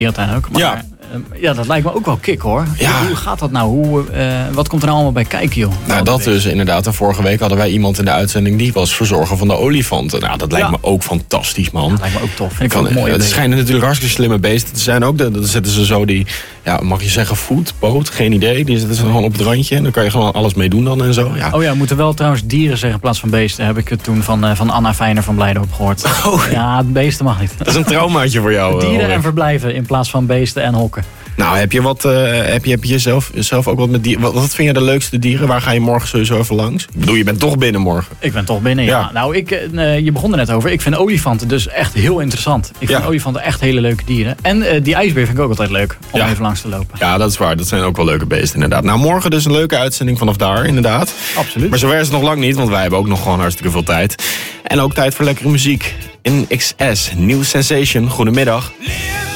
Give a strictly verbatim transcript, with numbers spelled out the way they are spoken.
uiteindelijk. Maar Ja. uh, ja, dat lijkt me ook wel kick hoor. Ja. Hoe gaat dat nou? Hoe, uh, wat komt er nou allemaal bij kijken, joh? Nou, dat dus inderdaad. En vorige week hadden wij iemand in de uitzending die was verzorger van de olifanten. Nou, dat lijkt Ja. me ook fantastisch, man. Ja, lijkt me ook tof. Vind ik Kan, ook mooi. het schijnen natuurlijk hartstikke slimme beesten te zijn ook. Dan zetten ze zo die, ja, mag je zeggen voet, poot, geen idee. Die zetten ze gewoon op het randje en dan kan je gewoon alles mee doen dan en zo. Ja. Oh ja, moeten wel trouwens dieren zeggen in plaats van beesten. Heb ik het toen van, uh, van Anna Fijner van Blijdorp gehoord. Oh. Ja, beesten mag niet. Dat is een traumaatje voor jou. Dieren Ulrik. en verblijven in plaats van beesten en hokken. Nou, heb je, wat, uh, heb je, heb je zelf, zelf ook wat met dieren? Wat, wat vind je de leukste dieren? Waar ga je morgen sowieso even langs? Ik bedoel, je bent toch binnen morgen. Ik ben toch binnen, ja. Ja. Nou, ik, uh, je begon er net over. Ik vind olifanten dus echt heel interessant. Ik vind Ja. olifanten echt hele leuke dieren. En uh, die ijsbeer vind ik ook altijd leuk om Ja. even langs te lopen. Ja, dat is waar. Dat zijn ook wel leuke beesten, inderdaad. Nou, morgen dus een leuke uitzending vanaf daar, inderdaad. Absoluut. Maar zover is het nog lang niet, want wij hebben ook nog gewoon hartstikke veel tijd. En ook tijd voor lekkere muziek. In X S, New Sensation. Goedemiddag.